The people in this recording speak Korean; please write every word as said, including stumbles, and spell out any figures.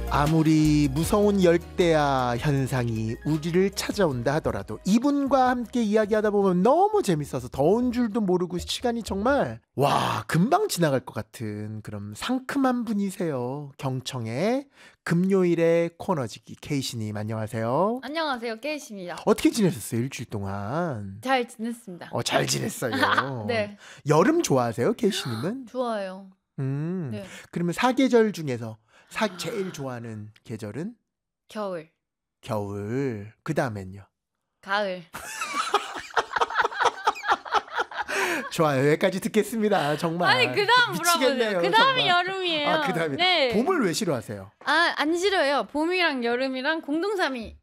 아무리 무서운 열대야 현상이 우리를 찾아온다 하더라도 이분과 함께 이야기하다 보면 너무 재밌어서 더운 줄도 모르고 시간이 정말 와 금방 지나갈 것 같은 그런 상큼한 분이세요. 경청의 금요일의 코너지기 케이씨님 안녕하세요. 안녕하세요, 케이씨입니다. 어떻게 지내셨어요 일주일 동안? 잘 지냈습니다. 어, 잘 지냈어요. 네. 여름 좋아하세요 케이씨님은? 좋아요. 음, 네. 그러면 사계절 중에서 사 제일 좋아하는 계절은? 겨울, 겨울. 그 다음엔요? 가을. 좋아요. 여기까지 듣겠습니다. 정말. 아니 그 다음 물어보세요. 그 다음이 여름이에요. 아, 그 다음에. 네. 봄을 왜 싫어하세요? 아, 안 싫어요. 봄이랑 여름이랑 공동삼이